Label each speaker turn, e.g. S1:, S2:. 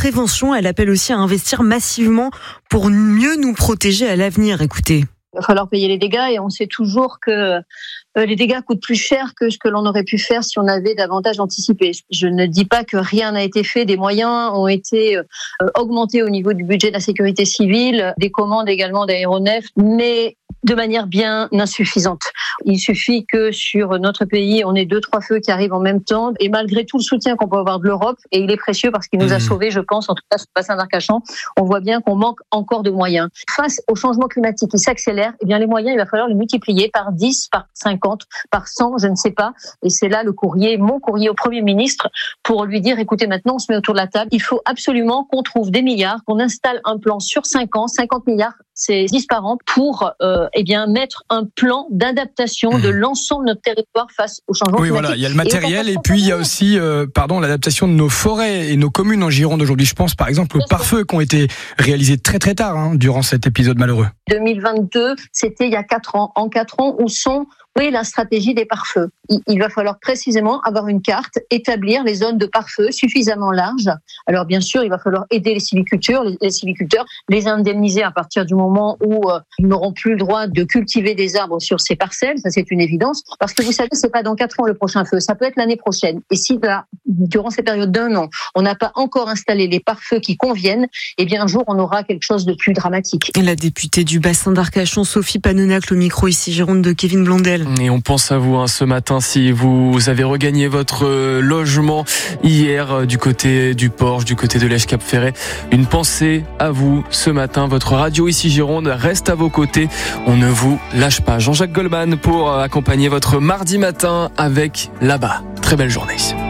S1: prévention. Elle appelle aussi à investir massivement pour mieux nous protéger à l'avenir. Écoutez.
S2: Il va falloir payer les dégâts et on sait toujours que les dégâts coûtent plus cher que ce que l'on aurait pu faire si on avait davantage anticipé. Je ne dis pas que rien n'a été fait, des moyens ont été augmentés au niveau du budget de la sécurité civile, des commandes également d'aéronefs, mais de manière bien insuffisante. Il suffit que sur notre pays, on ait 2-3 feux qui arrivent en même temps et malgré tout le soutien qu'on peut avoir de l'Europe, et il est précieux parce qu'il nous a sauvés, je pense, en tout cas sur le bassin d'Arcachon, on voit bien qu'on manque encore de moyens. Face au changement climatique qui s'accélère, eh bien les moyens, il va falloir les multiplier par 10, par 50, par 100, je ne sais pas. Et c'est là mon courrier au Premier ministre pour lui dire, écoutez, maintenant on se met autour de la table, il faut absolument qu'on trouve des milliards, qu'on installe un plan sur 5 ans, 50 milliards, c'est 10 par an, pour mettre un plan d'adaptation de l'ensemble de notre territoire face au changement climatique.
S3: Voilà, il y a le matériel et puis il y a aussi l'adaptation de nos forêts et nos communes en Gironde aujourd'hui. Je pense par exemple aux pare-feux qui ont été réalisés très très tard durant cet épisode malheureux.
S2: 2022, c'était il y a 4 ans. En 4 ans, où sont la stratégie des pare-feux? Il va falloir précisément avoir une carte, établir les zones de pare-feu suffisamment larges. Alors bien sûr, il va falloir aider les sylviculteurs, les indemniser à partir du moment où ils n'auront plus le droit de cultiver des arbres sur ces parcelles, ça c'est une évidence. Parce que vous savez, c'est pas dans 4 ans le prochain feu, ça peut être l'année prochaine. Et si durant cette période d'1 an, on n'a pas encore installé les pare-feux qui conviennent, eh bien un jour on aura quelque chose de plus dramatique.
S1: Et la députée du bassin d'Arcachon, Sophie Panonac, le micro ici Gironde de Kevin Blondel.
S4: Et on pense à vous ce matin si vous avez regagné votre logement hier du côté du Porche, du côté de l'Èche-Cap-Ferret. Une pensée à vous ce matin. Votre radio ici Gironde reste à vos côtés. On ne vous lâche pas. Jean-Jacques Goldman pour accompagner votre mardi matin avec Là-bas. Très belle journée.